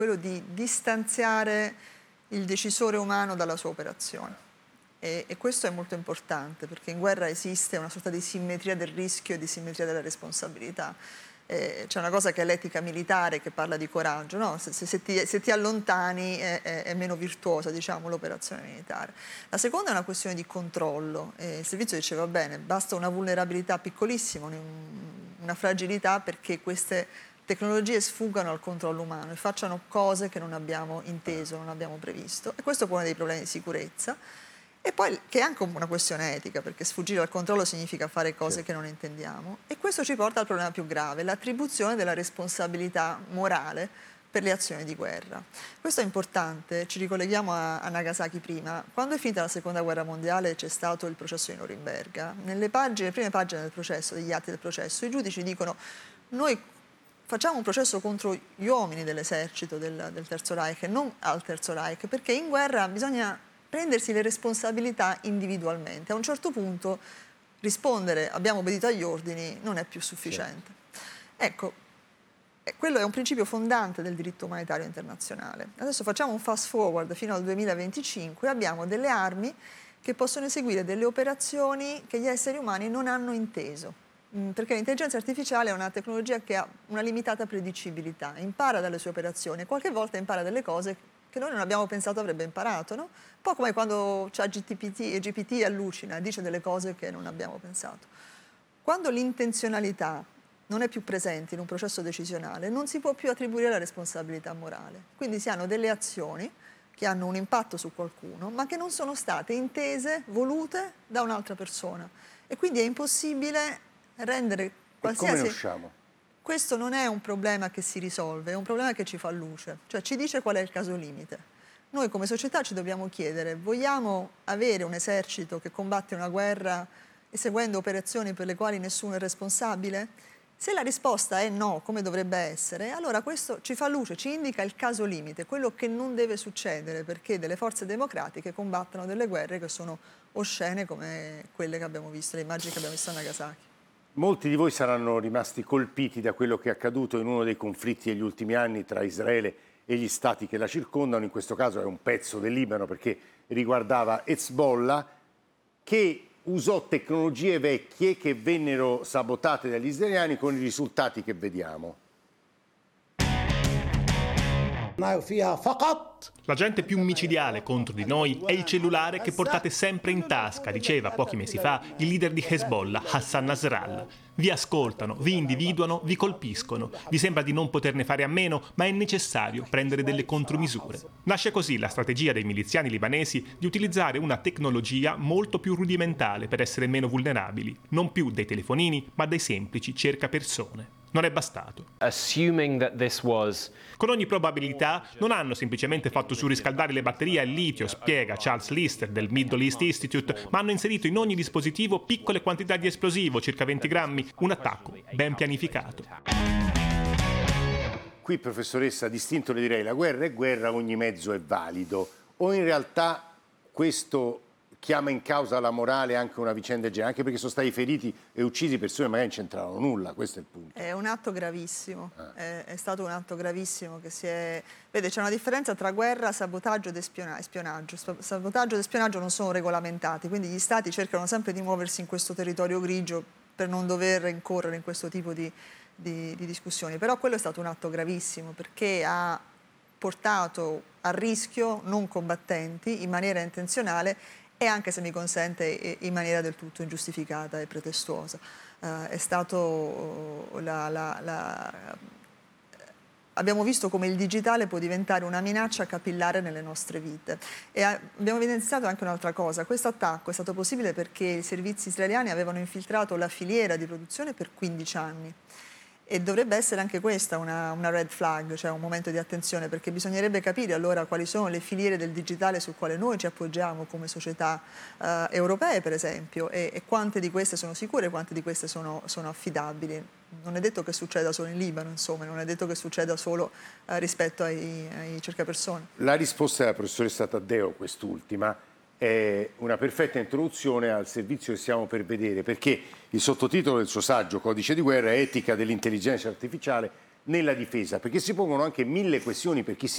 quello di distanziare il decisore umano dalla sua operazione. E questo è molto importante, perché in guerra esiste una sorta di simmetria del rischio e di simmetria della responsabilità. C'è una cosa che è l'etica militare, che parla di coraggio, no? Se ti allontani è meno virtuosa, diciamo, l'operazione militare. La seconda è una questione di controllo. Il servizio diceva bene, basta una vulnerabilità piccolissima, una fragilità, perché queste tecnologie sfuggano al controllo umano e facciano cose che non abbiamo inteso, non abbiamo previsto. E questo pone dei problemi di sicurezza. E poi che è anche una questione etica, perché sfuggire al controllo significa fare cose che non intendiamo. E questo ci porta al problema più grave, l'attribuzione della responsabilità morale per le azioni di guerra. Questo è importante, ci ricolleghiamo a Nagasaki prima. Quando è finita la Seconda Guerra Mondiale c'è stato il processo di Norimberga. Nelle prime pagine del processo, degli atti del processo, i giudici dicono: noi facciamo un processo contro gli uomini dell'esercito del Terzo Reich e non al Terzo Reich, perché in guerra bisogna prendersi le responsabilità individualmente. A un certo punto rispondere abbiamo obbedito agli ordini non è più sufficiente. Ecco, quello è un principio fondante del diritto umanitario internazionale. Adesso facciamo un fast forward fino al 2025 e abbiamo delle armi che possono eseguire delle operazioni che gli esseri umani non hanno inteso. Perché l'intelligenza artificiale è una tecnologia che ha una limitata predicibilità, impara dalle sue operazioni e qualche volta impara delle cose che noi non abbiamo pensato avrebbe imparato, no? Un po' come quando GPT allucina, dice delle cose che non abbiamo pensato. Quando l'intenzionalità non è più presente in un processo decisionale, non si può più attribuire la responsabilità morale. Quindi si hanno delle azioni che hanno un impatto su qualcuno, ma che non sono state intese, volute da un'altra persona. E quindi è impossibile rendere qualsiasi... E come ne usciamo? Questo non è un problema che si risolve, è un problema che ci fa luce, cioè ci dice qual è il caso limite. Noi come società ci dobbiamo chiedere: vogliamo avere un esercito che combatte una guerra eseguendo operazioni per le quali nessuno è responsabile? Se la risposta è no, come dovrebbe essere, allora questo ci fa luce, ci indica il caso limite, quello che non deve succedere, perché delle forze democratiche combattono delle guerre che sono oscene come quelle che abbiamo visto, le immagini che abbiamo visto a Nagasaki. Molti di voi saranno rimasti colpiti da quello che è accaduto in uno dei conflitti degli ultimi anni tra Israele e gli stati che la circondano. In questo caso è un pezzo del Libano, perché riguardava Hezbollah, che usò tecnologie vecchie che vennero sabotate dagli israeliani con i risultati che vediamo. L'agente più micidiale contro di noi è il cellulare che portate sempre in tasca, diceva pochi mesi fa il leader di Hezbollah, Hassan Nasrallah. Vi ascoltano, vi individuano, vi colpiscono. Vi sembra di non poterne fare a meno, ma è necessario prendere delle contromisure. Nasce così la strategia dei miliziani libanesi di utilizzare una tecnologia molto più rudimentale per essere meno vulnerabili, non più dei telefonini, ma dei semplici cercapersone. Non è bastato. Con ogni probabilità non hanno semplicemente fatto surriscaldare le batterie al litio, spiega Charles Lister del Middle East Institute, ma hanno inserito in ogni dispositivo piccole quantità di esplosivo, circa 20 grammi, un attacco ben pianificato. Qui, professoressa, distinto le direi: la guerra è guerra, ogni mezzo è valido. O in realtà questo chiama in causa la morale anche una vicenda del genere, anche perché sono stati feriti e uccisi persone che magari non c'entravano nulla, questo è il punto. È un atto gravissimo, è stato un atto gravissimo che si è... Vede, c'è una differenza tra guerra, sabotaggio ed spionaggio. Sabotaggio ed spionaggio non sono regolamentati, quindi gli stati cercano sempre di muoversi in questo territorio grigio per non dover incorrere in questo tipo di discussioni. Però quello è stato un atto gravissimo, perché ha portato a rischio non combattenti in maniera intenzionale e anche, se mi consente, in maniera del tutto ingiustificata e pretestuosa. È stato abbiamo visto come il digitale può diventare una minaccia capillare nelle nostre vite. E abbiamo evidenziato anche un'altra cosa: questo attacco è stato possibile perché i servizi israeliani avevano infiltrato la filiera di produzione per 15 anni. E dovrebbe essere anche questa una red flag, cioè un momento di attenzione, perché bisognerebbe capire allora quali sono le filiere del digitale sul quale noi ci appoggiamo come società europee, per esempio, e quante di queste sono sicure, quante di queste sono affidabili. Non è detto che succeda solo in Libano, insomma, non è detto che succeda solo rispetto ai cercapersone. La risposta della professoressa Taddeo, quest'ultima, è una perfetta introduzione al servizio che stiamo per vedere, perché il sottotitolo del suo saggio, Codice di guerra, è Etica dell'intelligenza artificiale nella difesa, perché si pongono anche 1000 questioni per chi si